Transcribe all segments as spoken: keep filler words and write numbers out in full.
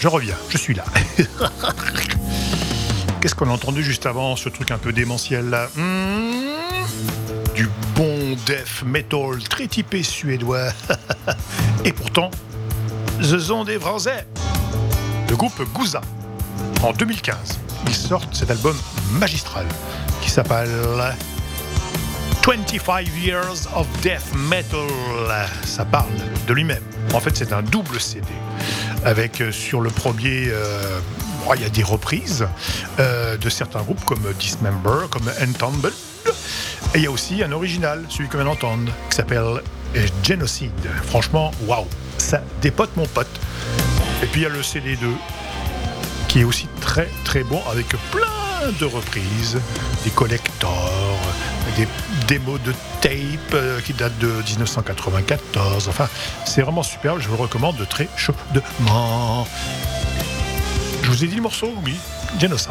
je reviens, je suis là. Qu'est-ce qu'on a entendu juste avant, ce truc un peu démentiel là? hmm Du bon death metal très typé suédois. Et pourtant, ce sont des Français. Le groupe Guza, en deux mille quinze, ils sortent cet album magistral qui s'appelle vingt-cinq Years of Death Metal. Ça parle de lui-même. En fait, c'est un double C D avec euh, sur le premier, euh, oh, il y a des reprises euh, de certains groupes comme Dismember, comme Entombed. Et il y a aussi un original, celui qu'on vient d'entendre, qui s'appelle Genocide. Franchement, waouh, ça dépote mon pote. Et puis il y a le C D deux, qui est aussi très très bon, avec plein de reprises, des collectors, des démos de tape euh, qui datent de dix-neuf cent quatre-vingt-quatorze. Enfin, c'est vraiment superbe, je vous le recommande de très chaudement. Je vous ai dit le morceau, oui, Genocide.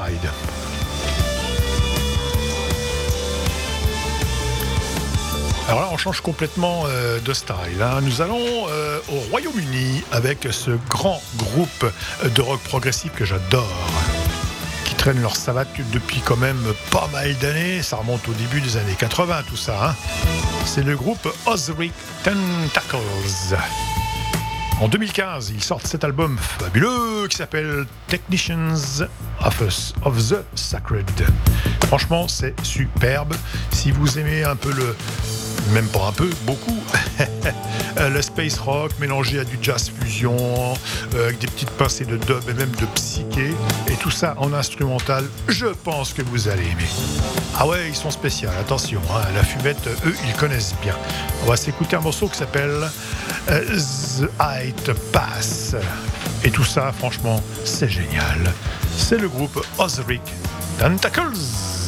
Alors là, on change complètement euh, de style. Hein. Nous allons euh, au Royaume-Uni avec ce grand groupe de rock progressif que j'adore, qui traînent leur savate depuis quand même pas mal d'années. Ça remonte au début des années quatre-vingts, tout ça. Hein. C'est le groupe Ozric Tentacles. En deux mille quinze, ils sortent cet album fabuleux qui s'appelle Technicians of, of the Sacred. Franchement, c'est superbe. Si vous aimez un peu le... même pas un peu, beaucoup, le space rock mélangé à du jazz fusion, euh, avec des petites pincées de dub et même de psyché, et tout ça en instrumental, je pense que vous allez aimer. Ah ouais, ils sont spéciaux, attention, hein, la fumette, eux, ils connaissent bien. On va s'écouter un morceau qui s'appelle euh, The Height Pass. Et tout ça, franchement, c'est génial. C'est le groupe Ozric Tentacles.